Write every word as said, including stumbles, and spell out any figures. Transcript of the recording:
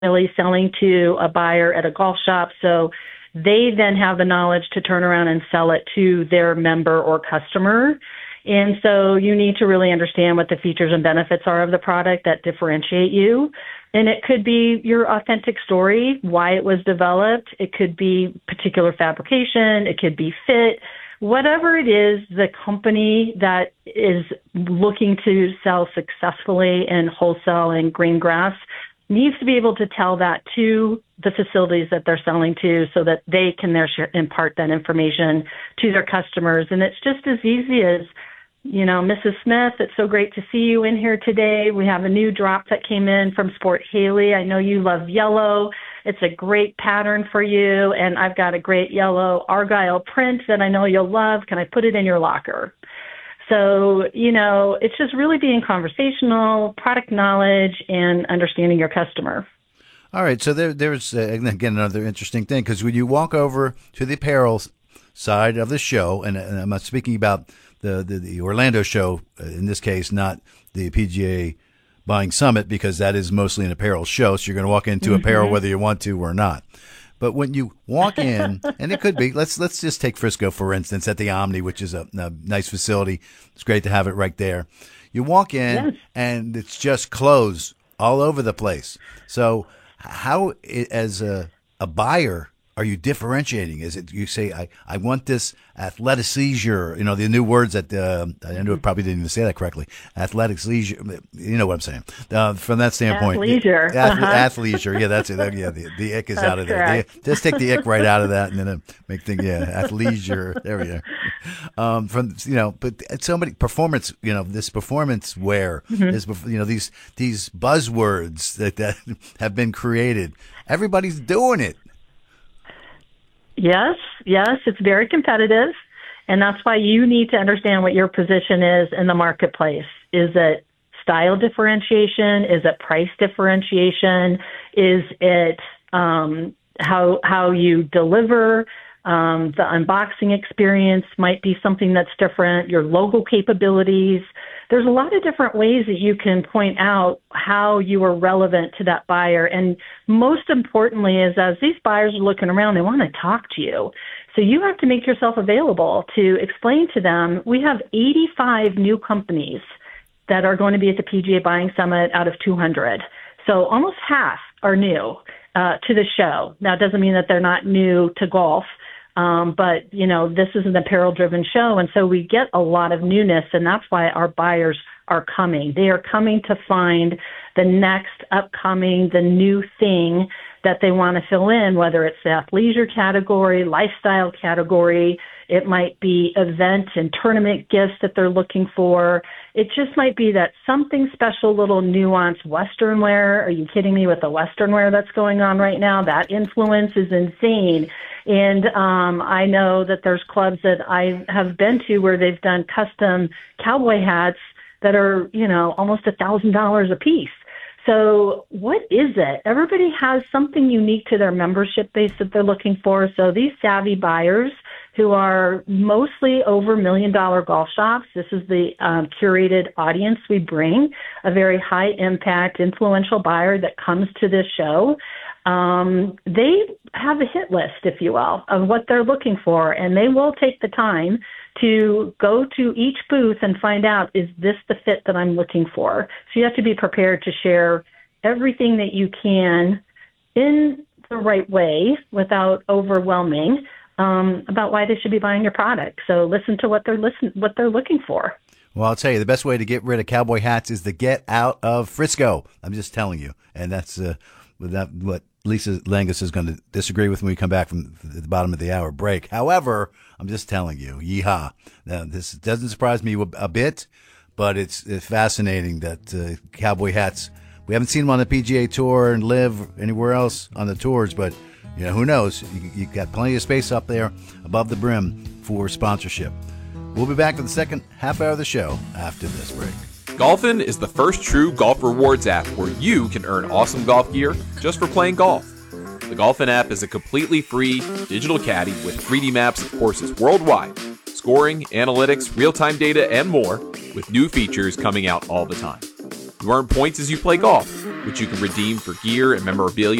really selling to a buyer at a golf shop. So they then have the knowledge to turn around and sell it to their member or customer. And so you need to really understand what the features and benefits are of the product that differentiate you. And it could be your authentic story, why it was developed. It could be particular fabrication. It could be fit. Whatever it is, the company that is looking to sell successfully in wholesale and green grass needs to be able to tell that to the facilities that they're selling to so that they can there impart that information to their customers. And it's just as easy as, you know, Missus Smith, it's so great to see you in here today. We have a new drop that came in from Sport Haley. I know you love yellow. It's a great pattern for you. And I've got a great yellow Argyle print that I know you'll love. Can I put it in your locker? So, you know, it's just really being conversational, product knowledge, and understanding your customer. All right. So there, there's, uh, again, another interesting thing, because when you walk over to the apparel side of the show, and, and I'm not speaking about the, the, the Orlando show, uh, in this case, not the P G A Buying Summit, because that is mostly an apparel show. So you're going to walk into mm-hmm. apparel whether you want to or not. But when you walk in, and it could be, let's let's just take Frisco, for instance, at the Omni, which is a, a nice facility. It's great to have it right there. You walk in, yes. and it's just clothes all over the place. So how, as a, a buyer, are you differentiating? Is it you say, I, I want this athletic-leisure, you know, the new words that, uh, I know it probably didn't even say that correctly, athletic-leisure, you know what I'm saying. Uh, from that standpoint. Athleisure. Ath- uh-huh. Athleisure, yeah, that's it. Yeah, the, the ick is that's out of there. The, just take the ick right out of that and then uh, make things, yeah, athleisure, there we go. Um, from, you know, but so many performance, you know, this performance wear, mm-hmm. is, you know, these, these buzzwords that, that have been created. Everybody's doing it. Yes, yes, it's very competitive, and that's why you need to understand what your position is in the marketplace. Is it style differentiation? Is it price differentiation? Is it um, how how you deliver? Um, the unboxing experience might be something that's different. Your logo capabilities. There's a lot of different ways that you can point out how you are relevant to that buyer. And most importantly is as these buyers are looking around, they want to talk to you. So you have to make yourself available to explain to them. We have eighty-five new companies that are going to be at the P G A Buying Summit out of two hundred. So almost half are new uh, to the show. Now, it doesn't mean that they're not new to golf. Um, but, you know, this is an apparel-driven show, and so we get a lot of newness, and that's why our buyers are coming. They are coming to find the next upcoming, the new thing that they want to fill in, whether it's the athleisure category, lifestyle category. It might be event and tournament gifts that they're looking for. It just might be that something special, little nuanced Western wear. Are you kidding me with the Western wear that's going on right now? That influence is insane. And um, I know that there's clubs that I have been to where they've done custom cowboy hats that are, you know, almost a thousand dollars a piece. So what is it? Everybody has something unique to their membership base that they're looking for. So these savvy buyers who are mostly over million dollar golf shops, this is the um, curated audience we bring, a very high impact, influential buyer that comes to this show. Um, they have a hit list, if you will, of what they're looking for, and they will take the time to go to each booth and find out, is this the fit that I'm looking for? So you have to be prepared to share everything that you can in the right way without overwhelming um, about why they should be buying your product. So listen to what they're listen what they're looking for. Well, I'll tell you, the best way to get rid of cowboy hats is to get out of Frisco. I'm just telling you, and that's uh, that what Lisa Langus is going to disagree with when we come back from the bottom of the hour break. However, I'm just telling you, yeehaw. Now, this doesn't surprise me a bit, but it's, it's fascinating that uh, cowboy hats, we haven't seen them on the P G A Tour and live anywhere else on the tours, but you know, who knows? You, you got plenty of space up there above the brim for sponsorship. We'll be back with the second half hour of the show after this break. Golfin is the first true golf rewards app where you can earn awesome golf gear just for playing golf. The Golfin app is a completely free digital caddy with three D maps of courses worldwide, scoring, analytics, real-time data, and more, with new features coming out all the time. You earn points as you play golf, which you can redeem for gear and memorabilia